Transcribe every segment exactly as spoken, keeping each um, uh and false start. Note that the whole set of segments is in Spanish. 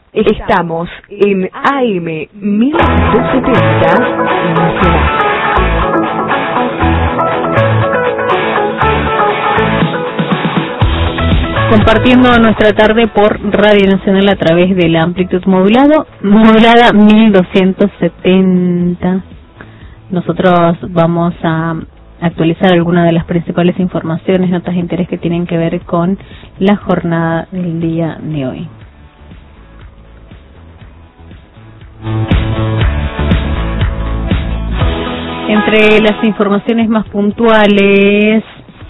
Estamos en A M mil doscientos setenta Nacional. Compartiendo nuestra tarde por Radio Nacional a través de la amplitud modulado, modulada mil doscientos setenta. Nosotros vamos a actualizar algunas de las principales informaciones, notas de interés que tienen que ver con la jornada del día de hoy. Entre las informaciones más puntuales,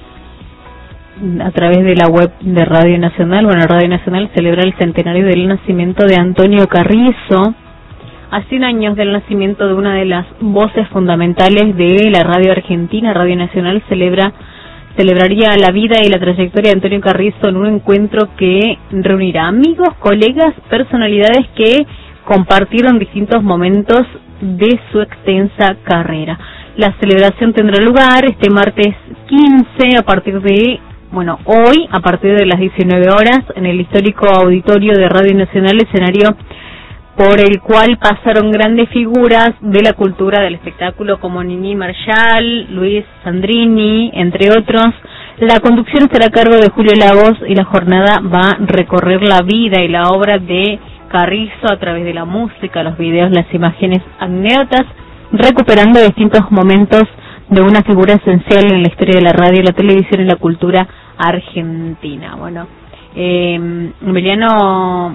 a través de la web de Radio Nacional, bueno, Radio Nacional celebra el centenario del nacimiento de Antonio Carrizo, a cien años del nacimiento de una de las voces fundamentales de la radio argentina. Radio Nacional celebra celebraría la vida y la trayectoria de Antonio Carrizo en un encuentro que reunirá amigos, colegas, personalidades que compartieron distintos momentos de su extensa carrera. La celebración tendrá lugar este martes quince a partir de, bueno, hoy a partir de las diecinueve horas en el histórico auditorio de Radio Nacional, escenario por el cual pasaron grandes figuras de la cultura del espectáculo como Nini Marshall, Luis Sandrini, entre otros. La conducción estará a cargo de Julio Lagos y la jornada va a recorrer la vida y la obra de Carrizo a través de la música, los videos, las imágenes, anécdotas, recuperando distintos momentos de una figura esencial en la historia de la radio, la televisión y la cultura argentina. Bueno, eh, Emiliano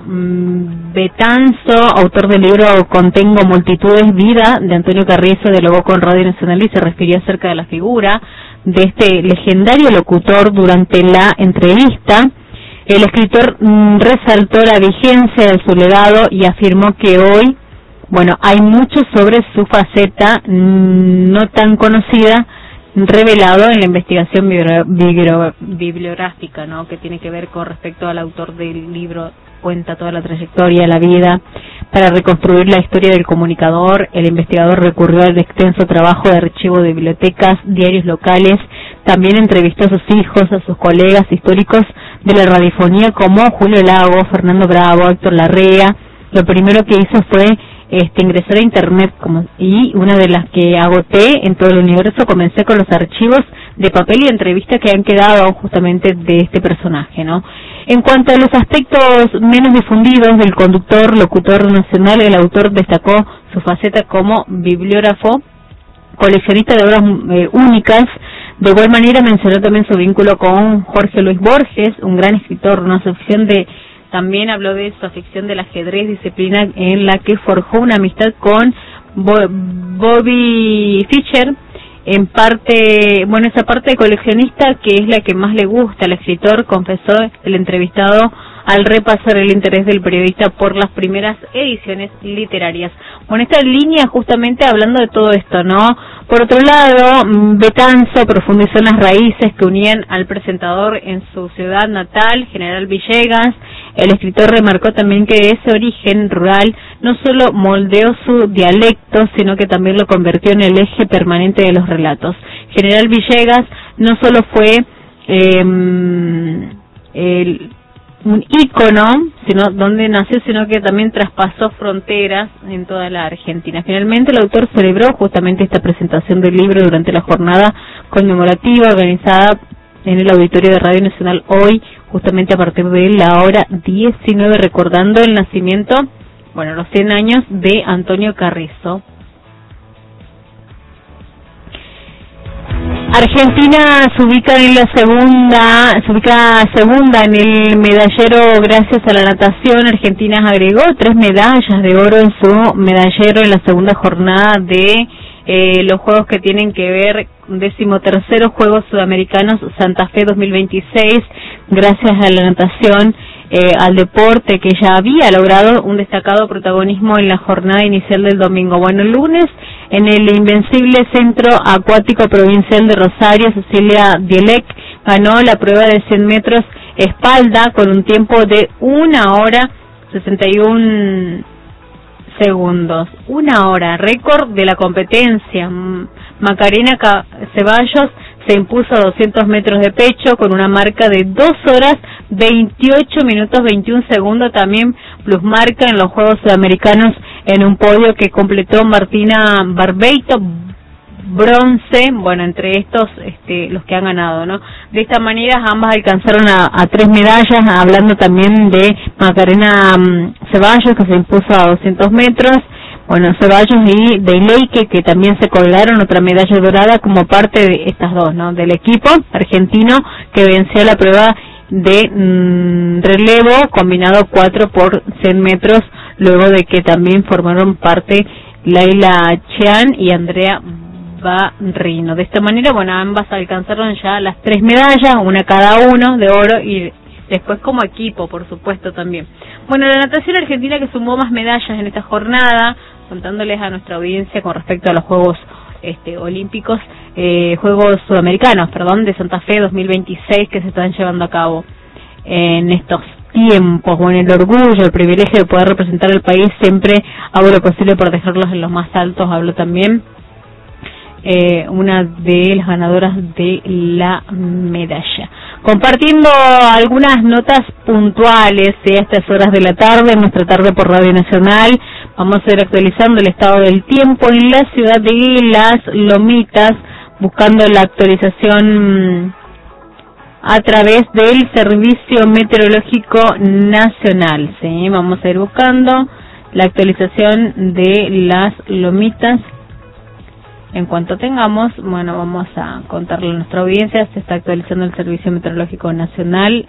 Betanzo, autor del libro Contengo Multitudes, Vida de Antonio Carrizo, dialogó con Radio Nacional y se refirió acerca de la figura de este legendario locutor durante la entrevista. El escritor mmm, resaltó la vigencia de su legado y afirmó que hoy, bueno, hay mucho sobre su faceta mmm, no tan conocida, revelado en la investigación bibliográfica, ¿no?, que tiene que ver con respecto al autor del libro. Cuenta toda la trayectoria, la vida. Para reconstruir la historia del comunicador, el investigador recurrió al extenso trabajo de archivo de bibliotecas, diarios locales. También entrevistó a sus hijos, a sus colegas históricos de la radiofonía como Julio Lago, Fernando Bravo, Héctor Larrea. Lo primero que hizo fue este, ingresar a internet, como, y una de las que agoté en todo el universo, comencé con los archivos de papel y entrevistas que han quedado justamente de este personaje, ¿no? En cuanto a los aspectos menos difundidos del conductor, locutor nacional, el autor destacó su faceta como bibliógrafo, coleccionista de obras eh, únicas. De igual manera mencionó también su vínculo con Jorge Luis Borges, un gran escritor, una afición de, también habló de su afición del ajedrez, disciplina en la que forjó una amistad con Bo- Bobby Fischer. En parte, bueno, esa parte de coleccionista que es la que más le gusta al escritor, confesó el entrevistado al repasar el interés del periodista por las primeras ediciones literarias. Bueno, esta línea justamente hablando de todo esto, ¿no? Por otro lado, Betanzo profundizó en las raíces que unían al presentador en su ciudad natal, General Villegas. El escritor remarcó también que ese origen rural no solo moldeó su dialecto, sino que también lo convirtió en el eje permanente de los relatos. General Villegas no solo fue eh, el, un ícono, sino donde nació, sino que también traspasó fronteras en toda la Argentina. Finalmente, el autor celebró justamente esta presentación del libro durante la jornada conmemorativa organizada en el auditorio de Radio Nacional hoy, justamente a partir de la hora diecinueve, recordando el nacimiento, bueno, los cien años de Antonio Carrizo. Argentina se ubica en la segunda, se ubica segunda en el medallero gracias a la natación. Argentina agregó tres medallas de oro en su medallero en la segunda jornada de eh, los juegos que tienen que ver, decimoterceros Juegos Sudamericanos Santa Fe dos mil veintiséis, gracias a la natación, eh, al deporte que ya había logrado un destacado protagonismo en la jornada inicial del domingo. Bueno, el lunes en el Invencible Centro Acuático Provincial de Rosario, Cecilia Dielec ganó la prueba de cien metros espalda con un tiempo de una hora sesenta y un segundos. Una hora, récord de la competencia. Macarena Ceballos se impuso a doscientos metros de pecho con una marca de dos horas veintiocho minutos veintiún segundos, también plusmarca en los Juegos Sudamericanos en un podio que completó Martina Barbeito, bronce, bueno, entre estos este, los que han ganado, ¿no? De esta manera ambas alcanzaron a, a tres medallas, hablando también de Macarena um, Ceballos, que se impuso a doscientos metros, bueno, Ceballos y Deileike, que también se colgaron otra medalla dorada como parte de estas dos, ¿no? Del equipo argentino que venció la prueba de mmm, relevo combinado cuatro por cien metros, luego de que también formaron parte Laila Chean y Andrea Barrino. De esta manera, bueno, ambas alcanzaron ya las tres medallas, una cada uno de oro y después como equipo, por supuesto, también. Bueno, la natación argentina que sumó más medallas en esta jornada, contándoles a nuestra audiencia con respecto a los Juegos este, Olímpicos, eh, Juegos Sudamericanos, perdón, de Santa Fe dos mil veintiséis que se están llevando a cabo en estos tiempos. Bueno, el orgullo, el privilegio de poder representar al país, siempre hago lo posible por dejarlos en los más altos. Hablo también eh, una de las ganadoras de la medalla. Compartiendo algunas notas puntuales ¿sí? a estas horas de la tarde, en nuestra tarde por Radio Nacional, vamos a ir actualizando el estado del tiempo en la ciudad de Las Lomitas, buscando la actualización a través del Servicio Meteorológico Nacional. ¿sí? Vamos a ir buscando la actualización de Las Lomitas. En cuanto tengamos, bueno, vamos a contarle a nuestra audiencia. Se está actualizando el Servicio Meteorológico Nacional.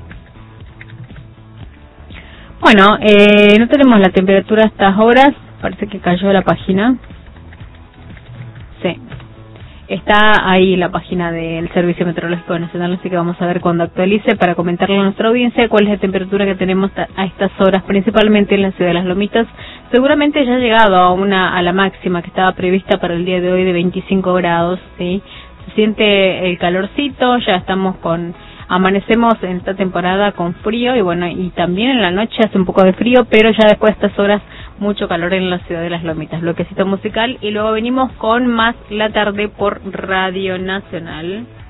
Bueno, eh, no tenemos la temperatura a estas horas. Parece que cayó la página. Sí. Está ahí la página del Servicio Meteorológico Nacional, así que vamos a ver cuando actualice para comentarle a nuestra audiencia cuál es la temperatura que tenemos a estas horas, principalmente en la ciudad de Las Lomitas. Seguramente ya ha llegado a una a la máxima que estaba prevista para el día de hoy de veinticinco grados, ¿sí? Se siente el calorcito, ya estamos con amanecemos en esta temporada con frío y bueno, y también en la noche hace un poco de frío, pero ya después de estas horas mucho calor en la ciudad de Las Lomitas. Bloquecito musical y luego venimos con más la tarde por Radio Nacional.